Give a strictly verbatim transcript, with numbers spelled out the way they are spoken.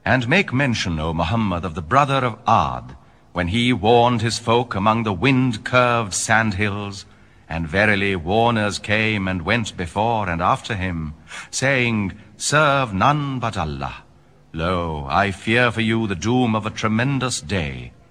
And make mention, O Muhammad, of the brother of Ad, when he warned his folk among the wind-curved sandhills, and verily warners came and went before and after him, saying, Serve none but Allah. Lo, I fear for you the doom of a tremendous day.